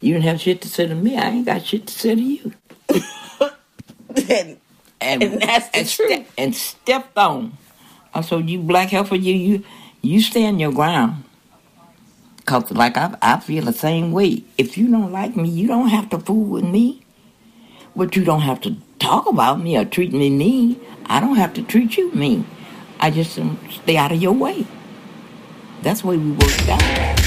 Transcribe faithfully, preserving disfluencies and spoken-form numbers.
You didn't have shit to say to me. I ain't got shit to say to you. and, And, and that's the and, truth. ste- and stepped on. I said, you black heifer, you you you stand your ground. Cause like I I feel the same way. If you don't like me, you don't have to fool with me. But you don't have to talk about me or treat me mean. I don't have to treat you mean. I just um, stay out of your way. That's the way we worked out.